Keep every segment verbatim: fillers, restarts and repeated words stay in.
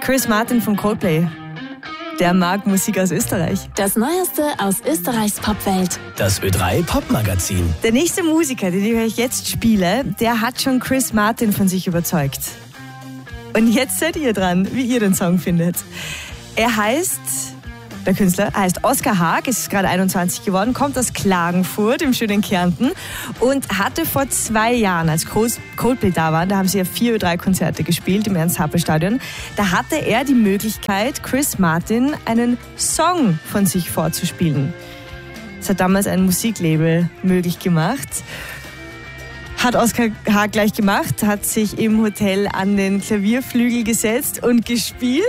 Chris Martin von Coldplay. Der mag Musik aus Österreich. Das Neueste aus Österreichs Popwelt. Das Ö drei Popmagazin. Der nächste Musiker, den ich euch jetzt spiele, der hat schon Chris Martin von sich überzeugt. Und jetzt seid ihr dran, wie ihr den Song findet. Er heißt, der Künstler heißt Oskar Haag, ist gerade einundzwanzig geworden, kommt aus Klagenfurt im schönen Kärnten und hatte vor zwei Jahren, als Coldplay da waren, da haben sie ja vier Ö drei Konzerte gespielt im Ernst-Happel-Stadion, da hatte er die Möglichkeit, Chris Martin einen Song von sich vorzuspielen. Das hat damals ein Musiklabel möglich gemacht. Hat Oskar Haag gleich gemacht, hat sich im Hotel an den Klavierflügel gesetzt und gespielt.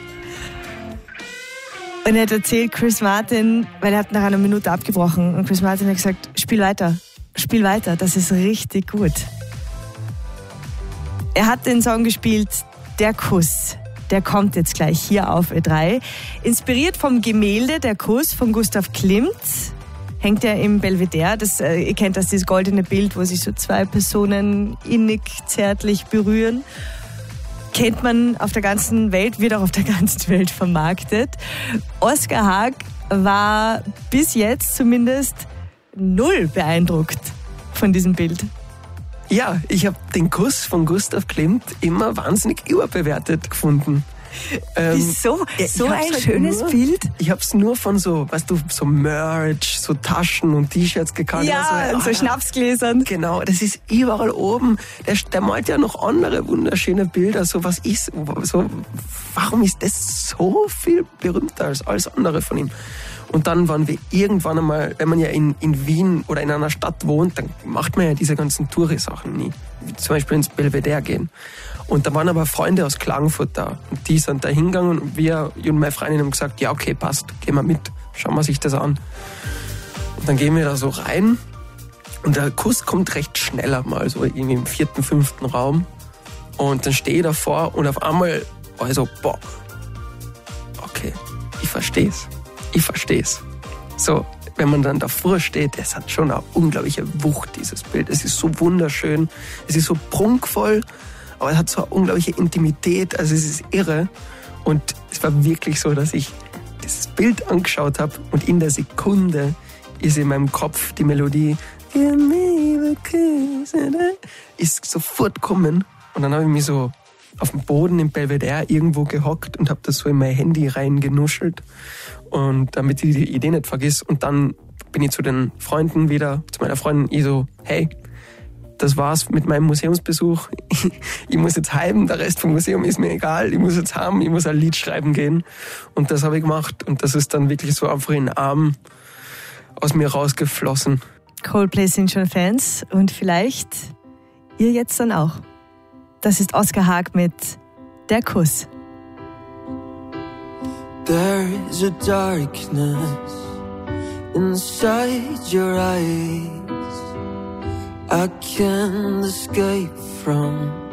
Und er hat erzählt, Chris Martin, weil er hat nach einer Minute abgebrochen und Chris Martin hat gesagt, spiel weiter, spiel weiter, das ist richtig gut. Er hat den Song gespielt, Der Kuss, der kommt jetzt gleich hier auf Ö drei. Inspiriert vom Gemälde Der Kuss von Gustav Klimt, hängt er im Belvedere. Das, äh, ihr kennt das, dieses goldene Bild, wo sich so zwei Personen innig, zärtlich berühren. Kennt man auf der ganzen Welt, wird auch auf der ganzen Welt vermarktet. Oskar Haag war bis jetzt zumindest null beeindruckt von diesem Bild. Ja, ich habe den Kuss von Gustav Klimt immer wahnsinnig überbewertet gefunden. Ähm, Wieso? So ein halt schönes nur, Bild. Ich habe es nur von so, weißt du, so Merch, so Taschen und T-Shirts gekannt. Ja, also, und so ah, Schnapsgläsern. Genau, das ist überall oben. Der, der malt ja noch andere wunderschöne Bilder. So was ist, so, warum ist das so viel berühmter als alles andere von ihm? Und dann waren wir irgendwann einmal, wenn man ja in, in Wien oder in einer Stadt wohnt, dann macht man ja diese ganzen Touri-Sachen nie. Wie zum Beispiel ins Belvedere gehen. Und da waren aber Freunde aus Klagenfurt da. Und die sind da hingegangen und wir, ich und meine Freundin, haben gesagt, ja okay, passt, gehen wir mit, schauen wir sich das an. Und dann gehen wir da so rein und der Kuss kommt recht schneller mal, so irgendwie im vierten, fünften Raum. Und dann stehe ich davor und auf einmal war ich so, boah, okay, ich versteh's. Ich versteh's. So, wenn man dann davor steht, es hat schon eine unglaubliche Wucht, dieses Bild. Es ist so wunderschön, es ist so prunkvoll, aber es hat so eine unglaubliche Intimität, also es ist irre. Und es war wirklich so, dass ich dieses Bild angeschaut habe und in der Sekunde ist in meinem Kopf die Melodie ist sofort gekommen. Und dann habe ich mich so auf dem Boden im Belvedere irgendwo gehockt und habe das so in mein Handy reingenuschelt. Und damit ich die Idee nicht vergiss. Und dann bin ich zu den Freunden wieder, zu meiner Freundin, ich so, hey, das war's mit meinem Museumsbesuch. Ich muss jetzt heim, der Rest vom Museum ist mir egal. Ich muss jetzt heim, ich muss ein Lied schreiben gehen. Und das habe ich gemacht. Und das ist dann wirklich so einfach in den Arm aus mir rausgeflossen. Coldplay sind schon Fans und vielleicht ihr jetzt dann auch. Das ist Oskar Haag mit Der Kuss. There is a darkness inside your eyes I can't escape from.